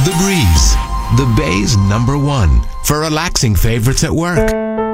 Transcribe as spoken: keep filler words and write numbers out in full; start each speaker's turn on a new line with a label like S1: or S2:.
S1: The Breeze, the Bay's number one for relaxing favorites at work.